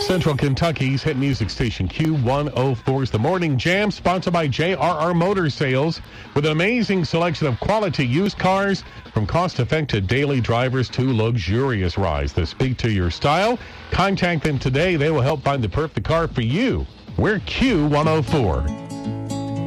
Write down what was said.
Central Kentucky's hit music station Q104 is the Morning Jam, sponsored by JRR Motor Sales, with an amazing selection of quality used cars, from cost-effective daily drivers to luxurious rides that speak to your style. Contact them today. They will help find the perfect car for you. We're Q104.